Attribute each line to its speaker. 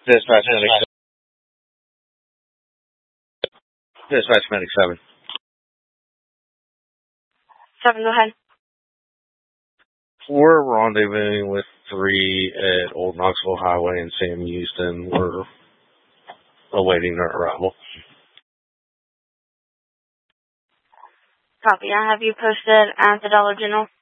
Speaker 1: Dispatch Medic. Dispatch Medic 7.
Speaker 2: 7, go ahead.
Speaker 1: We're rendezvousing with 3 at Old Knoxville Highway in Sam Houston. We're awaiting their arrival.
Speaker 2: Copy. I have you posted at the Dollar General.